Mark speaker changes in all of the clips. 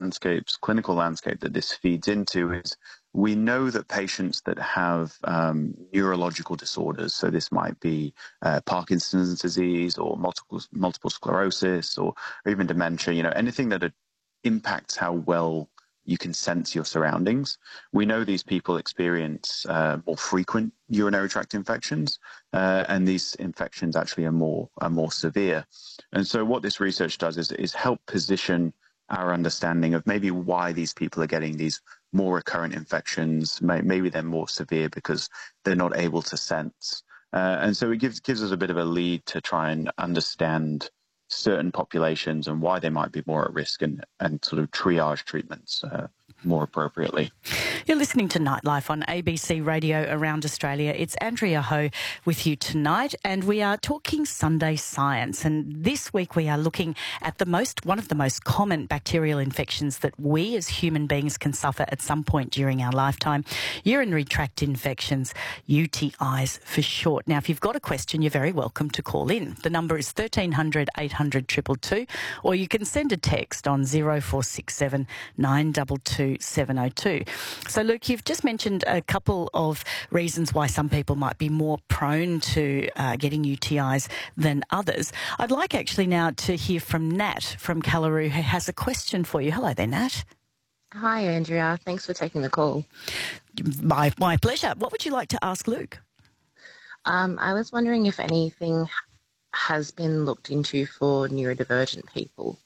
Speaker 1: clinical landscape that this feeds into is we know that patients that have neurological disorders, so this might be Parkinson's disease or multiple sclerosis or even dementia, anything that impacts how well you can sense your surroundings. We know these people experience more frequent urinary tract infections, and these infections actually are more severe. And so what this research does is help position our understanding of maybe why these people are getting these more recurrent infections. Maybe they're more severe because they're not able to sense. And so it gives us a bit of a lead to try and understand certain populations and why they might be more at risk and sort of triage treatments more appropriately.
Speaker 2: You're listening to Nightlife on ABC Radio around Australia. It's Andrea Ho with you tonight, and we are talking Sunday science. And this week we are looking at one of the most common bacterial infections that we as human beings can suffer at some point during our lifetime: urinary tract infections, UTIs for short. Now, if you've got a question, you're very welcome to call in. The number is 1300 800 222, or you can send a text on 0467 922 702. So, Luke, you've just mentioned a couple of reasons why some people might be more prone to getting UTIs than others. I'd like actually now to hear from Nat from Callaroo, who has a question for you. Hello there, Nat.
Speaker 3: Hi, Andrea. Thanks for taking the call.
Speaker 2: My pleasure. What would you like to ask Luke?
Speaker 3: I was wondering if anything has been looked into for neurodivergent people.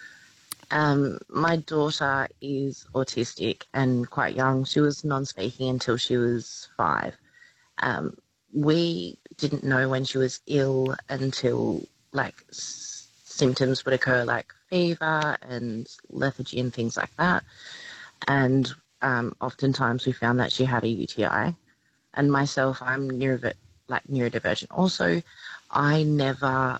Speaker 3: My daughter is autistic and quite young. She was non-speaking until she was 5. We didn't know when she was ill until symptoms would occur, like fever and lethargy and things like that. And oftentimes we found that she had a UTI. And myself, I'm neurodivergent also. I never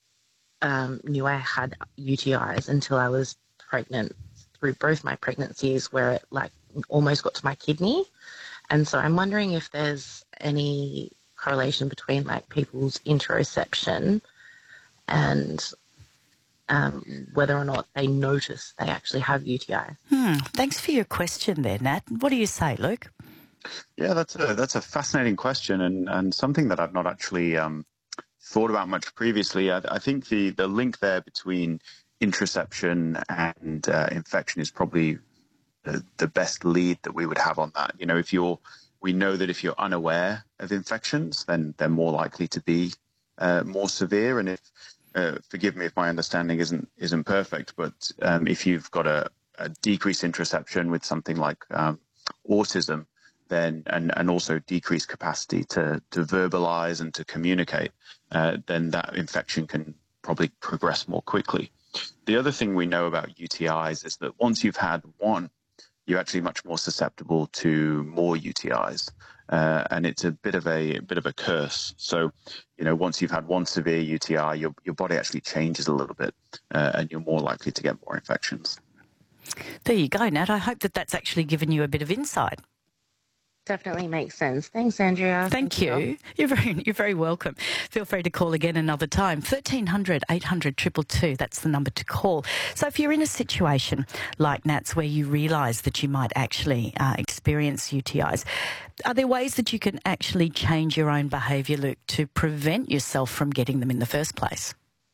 Speaker 3: knew I had UTIs until I was pregnant, through both my pregnancies, where it almost got to my kidney. And so I'm wondering if there's any correlation between people's interoception and whether or not they notice they actually have UTIs.
Speaker 2: Thanks for your question there, Nat. What do you say, Luke?
Speaker 1: Yeah, that's a fascinating question and something that I've not actually thought about much previously. I think the link there between interoception and infection is probably the best lead that we would have on that. We know that if you're unaware of infections, then they're more likely to be more severe. And if forgive me if my understanding isn't perfect, but if you've got a decreased interoception with something like autism, then and also decreased capacity to verbalize and to communicate, then that infection can probably progress more quickly. The other thing we know about UTIs is that once you've had one, you're actually much more susceptible to more UTIs, and it's a bit of a curse. So, once you've had one severe UTI, your body actually changes a little bit, and you're more likely to get more infections.
Speaker 2: There you go, Nat. I hope that's actually given you a bit of insight.
Speaker 3: Definitely makes sense. Thanks, Andrea.
Speaker 2: Thank you. You're very welcome. Feel free to call again another time. 1300 800 222. That's the number to call. So if you're in a situation like Nat's where you realise that you might actually experience UTIs, are there ways that you can actually change your own behaviour, Luke, to prevent yourself from getting them in the first place?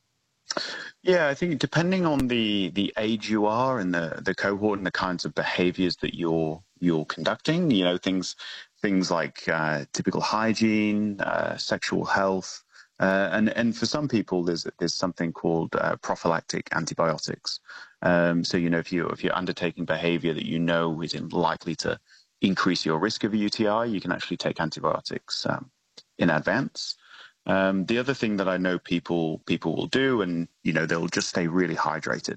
Speaker 1: Yeah, I think depending on the age you are and the cohort and the kinds of behaviours that you're conducting, things like typical hygiene, sexual health, and for some people there's something called prophylactic antibiotics. So if you're undertaking behaviour that is likely to increase your risk of a UTI, you can actually take antibiotics in advance. The other thing that I know people will do, and they'll just stay really hydrated.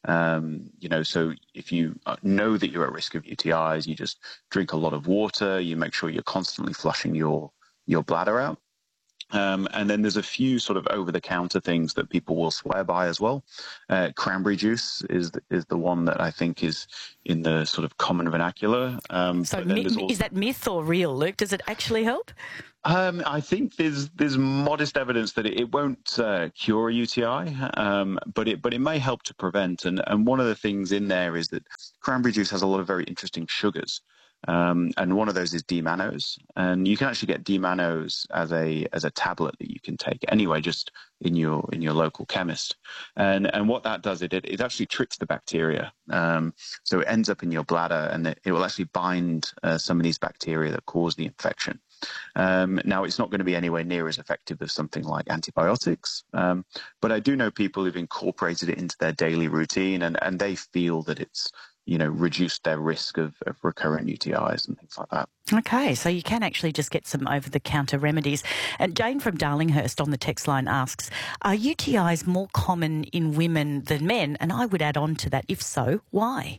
Speaker 1: So if you know that you're at risk of UTIs, you just drink a lot of water. You make sure you're constantly flushing your bladder out. And then there's a few sort of over-the-counter things that people will swear by as well. Cranberry juice is the one that I think is in the sort of common vernacular.
Speaker 2: So is that myth or real, Luke? Does it actually help?
Speaker 1: I think there's modest evidence that it won't cure a UTI, but it may help to prevent. And one of the things in there is that cranberry juice has a lot of very interesting sugars, and one of those is D-mannose, and you can actually get D-mannose as a tablet that you can take anyway, just in your local chemist. And what that does, it actually tricks the bacteria, so it ends up in your bladder, and it will actually bind some of these bacteria that cause the infection. Now, it's not going to be anywhere near as effective as something like antibiotics, but I do know people who've incorporated it into their daily routine, and they feel that it's, reduced their risk of recurrent UTIs and things like that.
Speaker 2: Okay, so you can actually just get some over-the-counter remedies. And Jane from Darlinghurst on the text line asks, are UTIs more common in women than men? And I would add on to that, if so, why?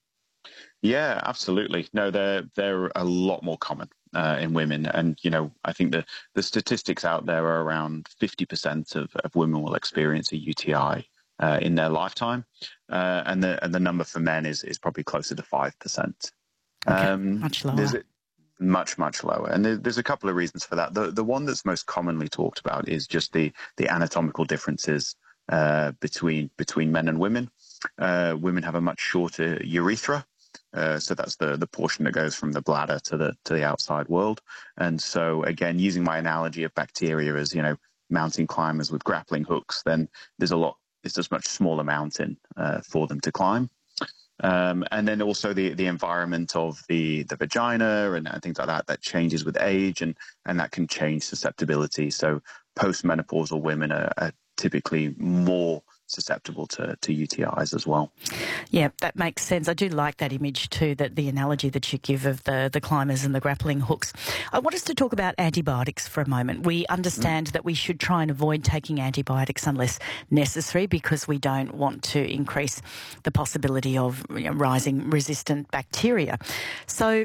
Speaker 1: Yeah, absolutely. No, they're a lot more common in women. And, I think the statistics out there are around 50% of women will experience a UTI in their lifetime. And the number for men is probably closer to 5%.
Speaker 2: Okay, much lower.
Speaker 1: Much lower. And there's a couple of reasons for that. The one that's most commonly talked about is just the anatomical differences between men and women. Women have a much shorter urethra. So that's the portion that goes from the bladder to the outside world. And so, again, using my analogy of bacteria as, mountain climbers with grappling hooks, then it's just much smaller mountain for them to climb. And then also the environment of the vagina and things like that changes with age, and that can change susceptibility. So postmenopausal women are typically more susceptible to UTIs as well.
Speaker 2: Yeah, that makes sense. I do like that image too, that the analogy that you give of the climbers and the grappling hooks. I want us to talk about antibiotics for a moment. We understand that we should try and avoid taking antibiotics unless necessary, because we don't want to increase the possibility of rising resistant bacteria. So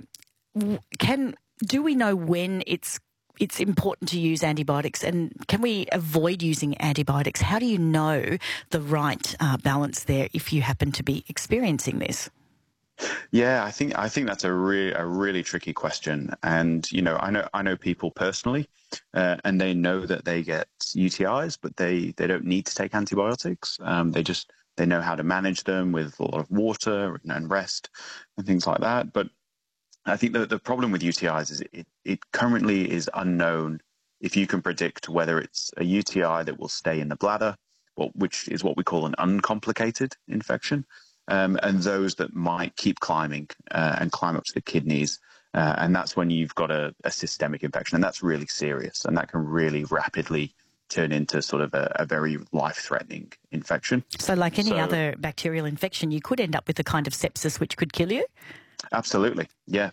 Speaker 2: do we know when it's important to use antibiotics, and can we avoid using antibiotics? How do you know the right balance there if you happen to be experiencing this?
Speaker 1: Yeah, I think that's a really tricky question. And I know people personally, and they know that they get UTIs, but they don't need to take antibiotics. They know how to manage them with a lot of water and rest and things like that. But I think the problem with UTIs is it currently is unknown if you can predict whether it's a UTI that will stay in the bladder, which is what we call an uncomplicated infection, and those that might keep climbing and climb up to the kidneys. And that's when you've got a systemic infection, and that's really serious, and that can really rapidly turn into sort of a very life-threatening infection.
Speaker 2: So like any other bacterial infection, you could end up with a kind of sepsis which could kill you?
Speaker 1: Absolutely. Yeah.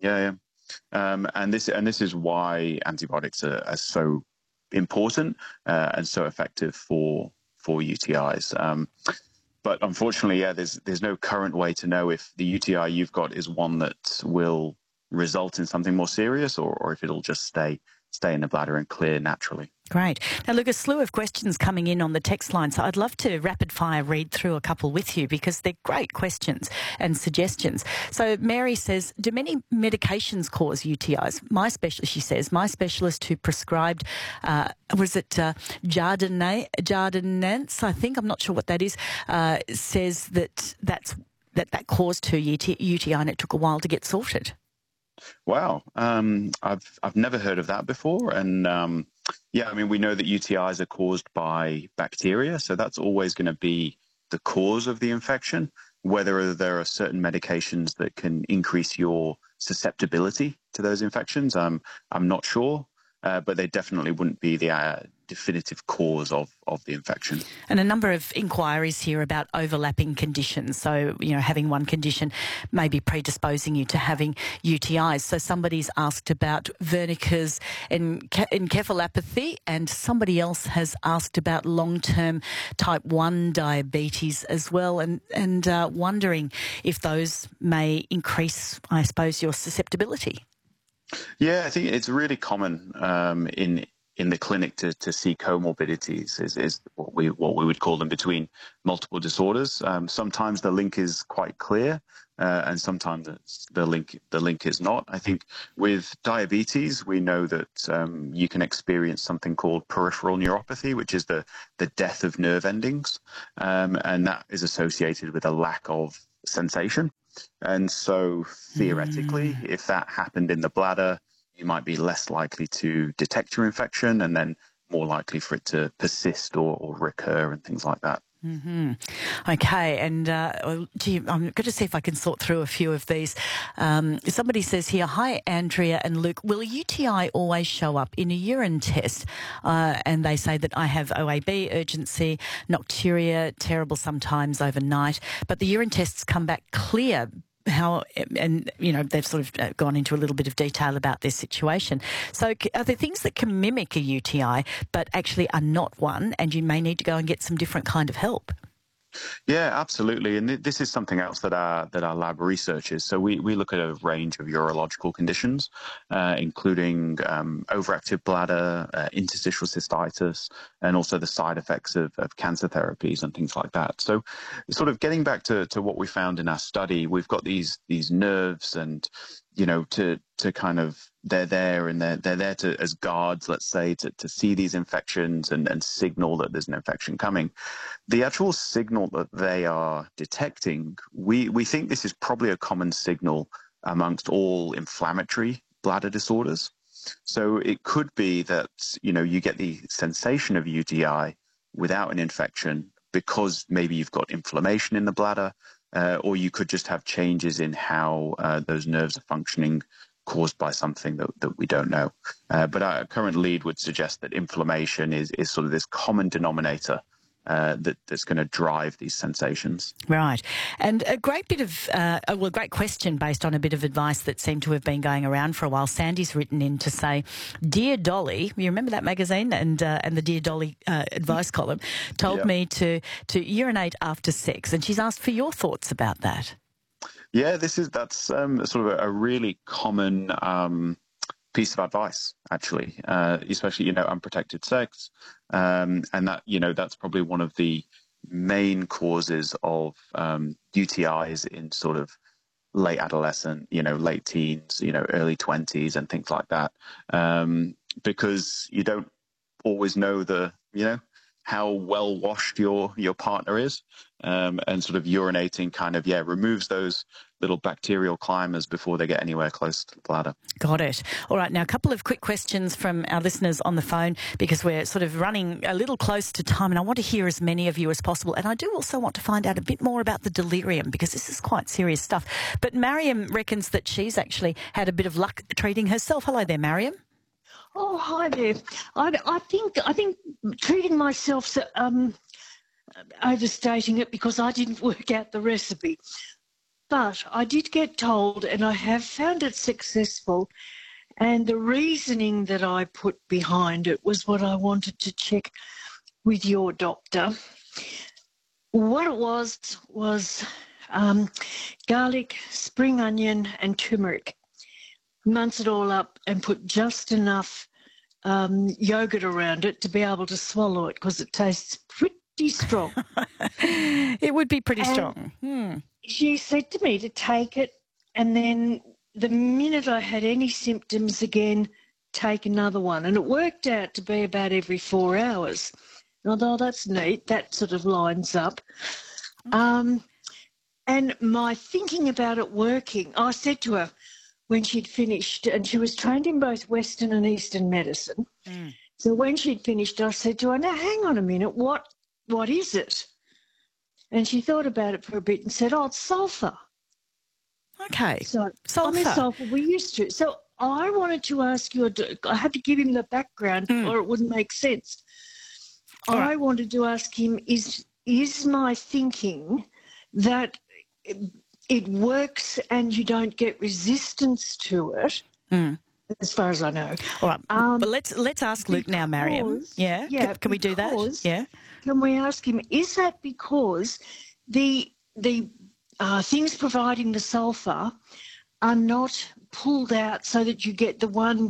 Speaker 1: And this is why antibiotics are so important and so effective for UTIs. But unfortunately, there's no current way to know if the UTI you've got is one that will result in something more serious, or if it'll just stay in the bladder and clear naturally.
Speaker 2: Great. Now, look, a slew of questions coming in on the text line, so I'd love to rapid fire read through a couple with you because they're great questions and suggestions. So Mary says, do many medications cause UTIs? She says, my specialist who prescribed, Jardiance, I think, I'm not sure what that is, says that caused her UTI and it took a while to get sorted.
Speaker 1: Wow. I've never heard of that before. And we know that UTIs are caused by bacteria. So that's always going to be the cause of the infection. Whether there are certain medications that can increase your susceptibility to those infections, I'm not sure. But they definitely wouldn't be the definitive cause of the infection.
Speaker 2: And a number of inquiries here about overlapping conditions. So, having one condition may be predisposing you to having UTIs. So somebody's asked about Wernicke's encephalopathy, and somebody else has asked about long-term type 1 diabetes as well, and wondering if those may increase, I suppose, your susceptibility.
Speaker 1: Yeah, I think it's really common in the clinic to see comorbidities is what we would call them between multiple disorders. Sometimes the link is quite clear, and sometimes the link is not. I think with diabetes, we know that you can experience something called peripheral neuropathy, which is the death of nerve endings, and that is associated with a lack of sensation. And so theoretically, if that happened in the bladder, you might be less likely to detect your infection and then more likely for it to persist or recur and things like that.
Speaker 2: Mm-hmm. Okay, and I'm going to see if I can sort through a few of these. Somebody says here, hi, Andrea and Luke, will a UTI always show up in a urine test? And they say that I have OAB, urgency, nocturia, terrible sometimes overnight, but the urine tests come back clear. And they've sort of gone into a little bit of detail about their situation. So are there things that can mimic a UTI but actually are not one, and you may need to go and get some different kind of help?
Speaker 1: Yeah, absolutely. And this is something else that our lab researches. So we look at a range of urological conditions, including overactive bladder, interstitial cystitis, and also the side effects of cancer therapies and things like that. So sort of getting back to what we found in our study, we've got these nerves and, to kind of, they're there and they're there to, as guards, let's say, to see these infections and signal that there's an infection coming. The actual signal that they are detecting, we think this is probably a common signal amongst all inflammatory bladder disorders. So it could be that, you get the sensation of UTI without an infection because maybe you've got inflammation in the bladder, or you could just have changes in how those nerves are functioning caused by something that we don't know. But our current lead would suggest that inflammation is sort of this common denominator that's going to drive these sensations.
Speaker 2: Right. And a great bit of, great question based on a bit of advice that seemed to have been going around for a while. Sandy's written in to say, Dear Dolly, you remember that magazine and the Dear Dolly advice column, told me to urinate after sex. And she's asked for your thoughts about that.
Speaker 1: Yeah, that's sort of a really common piece of advice, actually, especially, unprotected sex. And that, that's probably one of the main causes of UTIs in sort of late adolescent, late teens, early 20s and things like that. Because you don't always know how well washed your partner is. And sort of urinating kind of, removes those little bacterial climbers before they get anywhere close to the bladder.
Speaker 2: Got it. All right. Now, a couple of quick questions from our listeners on the phone because we're sort of running a little close to time and I want to hear as many of you as possible. And I do also want to find out a bit more about the delirium because this is quite serious stuff. But Mariam reckons that she's actually had a bit of luck treating herself. Hello there, Mariam.
Speaker 4: Oh, hi there. I think treating myself, overstating it because I didn't work out the recipe. But I did get told, and I have found it successful, and the reasoning that I put behind it was what I wanted to check with your doctor. What it was garlic, spring onion and turmeric. Munch it all up and put just enough yogurt around it to be able to swallow it because it tastes pretty strong.
Speaker 2: It would be pretty strong.
Speaker 4: She said to me to take it and then the minute I had any symptoms again, take another one. And it worked out to be about every 4 hours. And I thought, that's neat. That sort of lines up. And my thinking about it working, I said to her when she'd finished, and she was trained in both Western and Eastern medicine. So when she'd finished, I said to her, now hang on a minute, what is it? And she thought about it for a bit and said, oh, it's sulphur.
Speaker 2: Okay.
Speaker 4: So
Speaker 2: sulphur.
Speaker 4: Sulphur we used to. So I wanted to ask you, I had to give him the background or it wouldn't make sense. I wanted to ask him, is my thinking that it works and you don't get resistance to it, as far as I know.
Speaker 2: All right. But let's ask Luke now, Mariam. Yeah? Can we do that? Yeah.
Speaker 4: Can we ask him, is that because the things providing the sulphur are not pulled out so that you get the one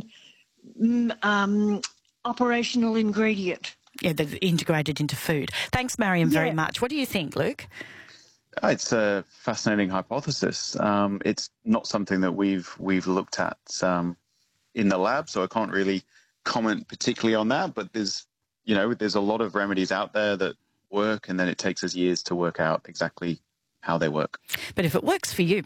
Speaker 4: operational ingredient?
Speaker 2: Yeah, they're integrated into food. Thanks, Mariam, very much. What do you think, Luke?
Speaker 1: It's a fascinating hypothesis. It's not something that we've looked at in the lab, so I can't really comment particularly on that. But there's a lot of remedies out there that work, and then it takes us years to work out exactly how they work.
Speaker 2: But if it works for you,